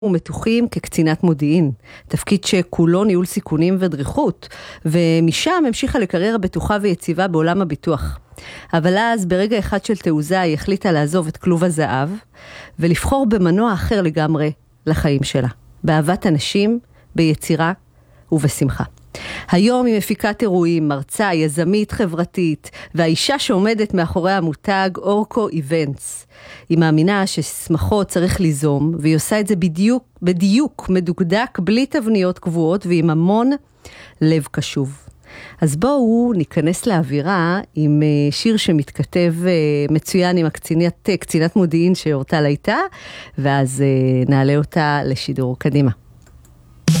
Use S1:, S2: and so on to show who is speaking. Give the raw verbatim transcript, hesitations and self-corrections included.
S1: ומתוחים כקצינת מודיעין, תפקיד שכולו ניהול סיכונים ודריכות, ומשם המשיכה לקריירה בטוחה ויציבה בעולם הביטוח. אבל אז ברגע אחד של תעוזה היא החליטה לעזוב את כלוב הזהב, ולבחור במנוע אחר לגמרי לחיים שלה, באהבת אנשים, ביצירה ובשמחה. היום היא מפיקת אירועים, מרצה, יזמית חברתית, והאישה שעומדת מאחורי המותג אורקו איבנטס. היא מאמינה ששמחות צריך ליזום, והיא עושה את זה בדיוק, בדיוק מדוקדק, בלי תבניות קבועות, ועם המון לב קשוב. אז בואו ניכנס לאווירה עם שיר שמתכתב מצוין עם הקצינת, קצינת מודיעין שאורטל הייתה, ואז נעלה אותה לשידור. קדימה.